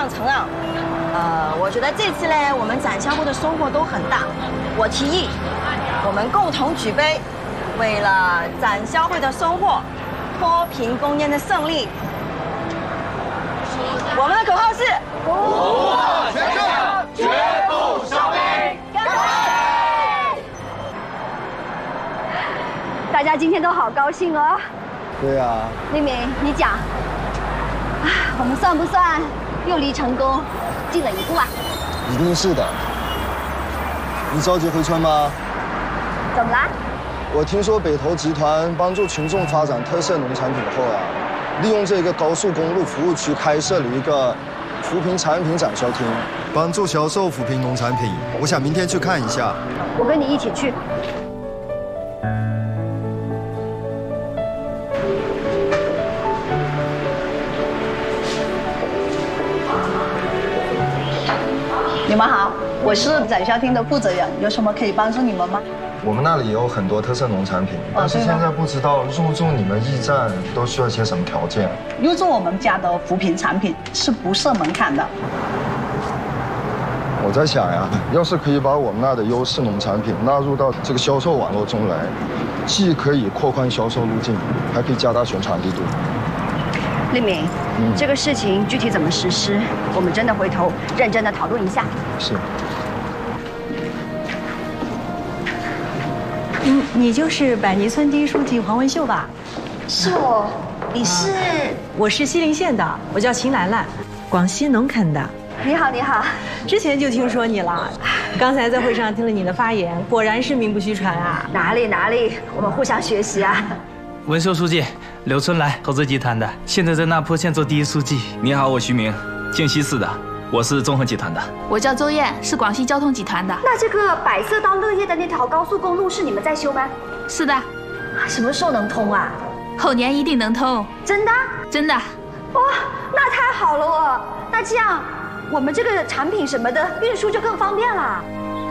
让承让。我觉得这次呢，我们展销会的收获都很大。我提议，我们共同举杯，为了展销会的收获，脱贫攻坚的胜利。我们的口号是：不惑全胜，绝不伤悲。干杯！ 大家今天都好高兴哦。 对啊。 丽敏，你讲，我们算不算又离成功近了一步啊？ 一定是的。你着急回村吗？ 怎么啦？ 我听说北投集团帮助群众发展特色农产品后呀，利用这个高速公路服务区开设了一个扶贫产品展销厅，帮助销售扶贫农产品。我想明天去看一下。 我跟你一起去。 你们好，我是展销厅的负责人，有什么可以帮助你们吗？ 我们那里也有很多特色农产品，但是现在不知道入驻你们驿站都需要一些什么条件。 入驻我们家的扶贫产品是不设门槛的。 我在想呀，要是可以把我们那的优势农产品纳入到这个销售网络中来，既可以扩宽销售路径，还可以加大宣传力度。 丽敏，这个事情具体怎么实施，我们真的回头认真的讨论一下。 是。 你就是百泥村第一书记黄文秀吧？ 是我，你是？ 我是西陵县的，我叫秦兰兰，广西农垦的。 你好，你好。 之前就听说你了，刚才在会上听了你的发言，果然是名不虚传啊。 哪里，我们互相学习啊。 文秀书记，刘春来，投资集团的，现在在那坡县做第一书记。 你好，我徐明，靖西市的，我是综合集团的。 我叫周燕，是广西交通集团的。 那这个百色到乐业的那条高速公路是你们在修吗？ 是的。 什么时候能通啊？ 后年一定能通。 真的？ 真的。 哇，那太好了哦！那这样，我们这个产品什么的运输就更方便了。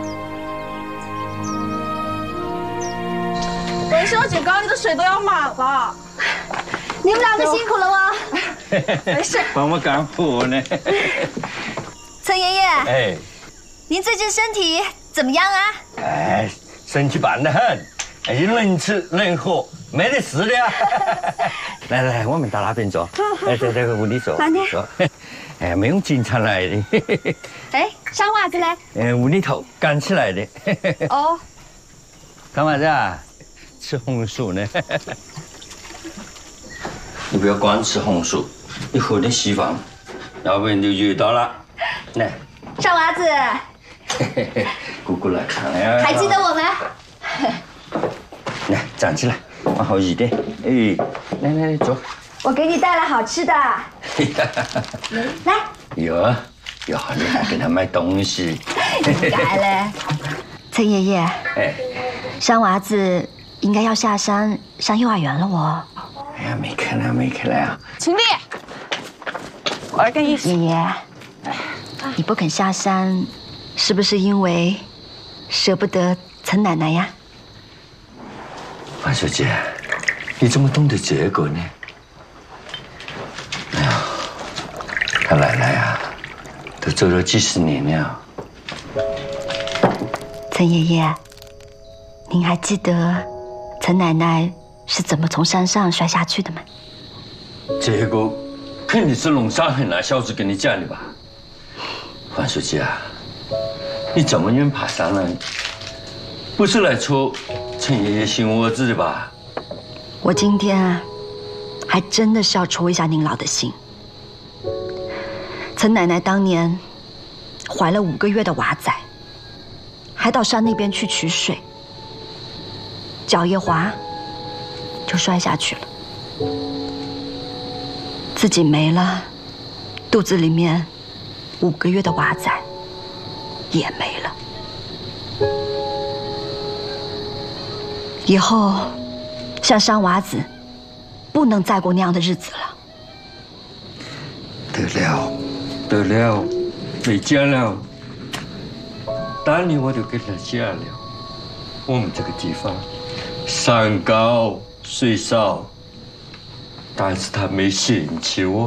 文秀姐，刚刚你的水都要满了。 你们两个辛苦了哦。 没事。 帮我干活呢。 陈爷爷， 哎， 您最近身体怎么样啊？ 哎，身体棒得很，哎，能吃能喝，没得事的呀。来来来，我们到那边坐。哎，在这个屋里坐。坐。哎，没用经常来的。 哎，山娃子呢？ 屋里头赶起来的。 哦。 干嘛子啊？吃红薯呢。你不要光吃红薯，你喝点稀饭，要不然就噎到了。来， 山娃子。 姑姑来看呀。 还记得我们？ 来，站起来，往后移点。哎，来坐。 我给你带来好吃的。来。 哟，你还给他买东西。 应该嘞。陈爷爷。 哎。 山娃子应该要下山上幼儿园了哦。 哎呀，没看来啊。 秦丽，我来跟你。 爷爷，你不肯下山，是不是因为舍不得陈奶奶呀？ 范小姐，你怎么懂得这个呢？哎呀，他奶奶呀，都走了几十年了。 陈爷爷，您还记得陈奶奶是怎么从山上摔下去的吗？ 这个肯定是龙山恒那小子跟你讲的吧？范书记啊，你这么远爬山来，不是来戳陈爷爷心窝子的吧？ 我今天啊，还真的是要戳一下您老的心。陈奶奶当年怀了5个月的娃仔，还到山那边去取水，脚一滑就摔下去了，自己没了，肚子里面5个月的娃仔也没了。以后像山娃子不能再过那样的日子了。 得了，没讲了。当年我就跟他讲了，我们这个地方山高水少，但是他没嫌弃我。